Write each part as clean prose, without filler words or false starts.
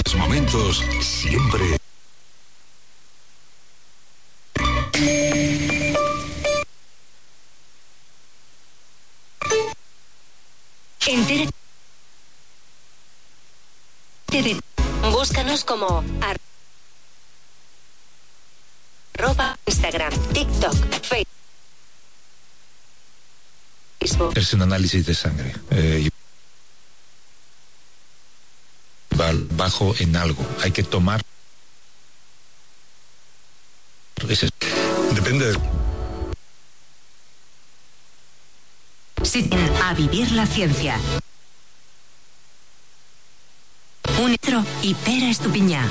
Los momentos siempre. Entérate de... Búscanos como @Instagram, TikTok, Facebook. Es un análisis de sangre. Va bajo en algo. Hay que tomar. Depende. A vivir la ciencia. Un litro y Pera Estupiñán.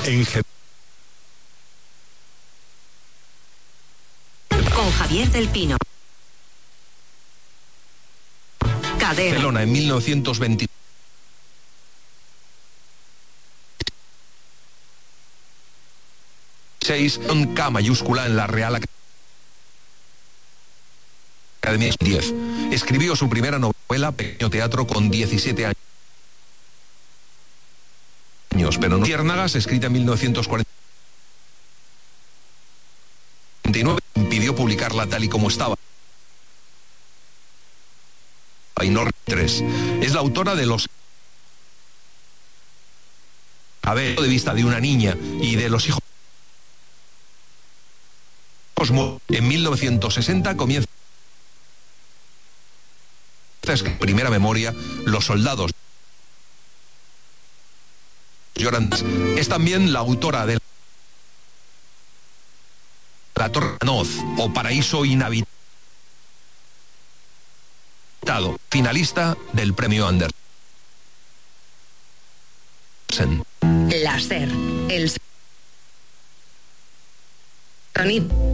Con Javier del Pino. Cadena. Barcelona en 1920. Con K mayúscula en la Real Academia 10. Escribió su primera novela, Pequeño Teatro, con 17 años. Pero no. Ciérnagas, escrita en 1949, impidió publicarla tal y como estaba. Ainhoa 3. Es la autora de los... A ver, de vista de una niña y de los hijos. En 1960 comienza primera memoria, Los soldados lloran. Es también la autora de La Torre Noz o Paraíso Inhabitado, finalista del premio Andersen. Láser, el sonido.